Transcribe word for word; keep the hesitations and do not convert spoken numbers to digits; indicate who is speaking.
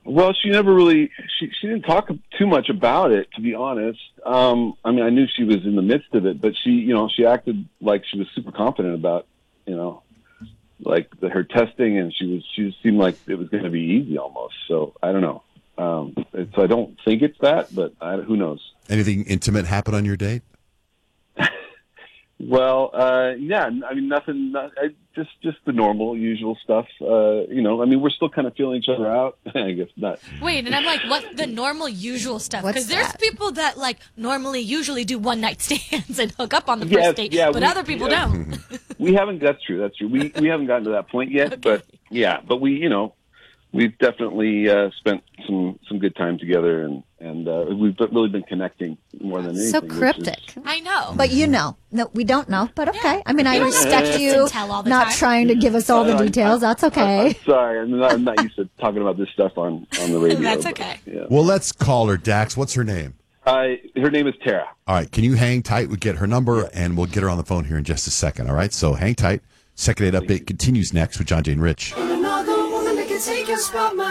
Speaker 1: Well, she never really, she, she didn't talk too much about it, to be honest. Um, I mean, I knew she was in the midst of it, but she, you know, she acted like she was super confident about, you know, like the, her testing, and she was, she seemed like it was going to be easy almost. So I don't know. Um, so I don't think it's that, but I, who knows?
Speaker 2: Anything intimate happen on your date?
Speaker 1: Well, uh, yeah, I mean, nothing, not, I, just, just the normal, usual stuff. Uh, you know, I mean, we're still kind of feeling each other out. I guess not.
Speaker 3: Wait, and I'm like, what the normal, usual stuff?
Speaker 4: What's
Speaker 3: Because there's
Speaker 4: that?
Speaker 3: people that, like, normally usually do one-night stands and hook up on the first
Speaker 1: Yes,
Speaker 3: date,
Speaker 1: yeah,
Speaker 3: but
Speaker 1: we-
Speaker 3: other people
Speaker 1: yeah.
Speaker 3: don't.
Speaker 1: We haven't, that's true, that's true. We, we haven't gotten to that point yet,
Speaker 3: Okay.
Speaker 1: but yeah, but we, you know, we've definitely uh, spent some, some good time together, and, and uh, we've really been connecting more than anything.
Speaker 4: So
Speaker 1: which is-
Speaker 4: cryptic.
Speaker 3: I know.
Speaker 4: But you know. No, we don't know, but okay. I mean, I
Speaker 3: You don't
Speaker 4: respect
Speaker 3: have to
Speaker 4: you
Speaker 3: tell all the
Speaker 4: not
Speaker 3: time.
Speaker 4: trying to give us all the
Speaker 1: I- I-
Speaker 4: details. That's
Speaker 1: I,
Speaker 4: okay.
Speaker 1: I'm sorry, I'm not, I'm not used to talking about this stuff on, on the radio.
Speaker 3: That's
Speaker 1: but,
Speaker 3: okay.
Speaker 1: yeah.
Speaker 2: Well, let's call her, Dax. What's her name?
Speaker 1: Uh, her name is Tara.
Speaker 2: All right, can you hang tight? We'll get her number, and we'll get her on the phone here in just a second, all right? So hang tight. Second Date Update continues next with John Jane Rich.
Speaker 5: Another woman that can take your spot, my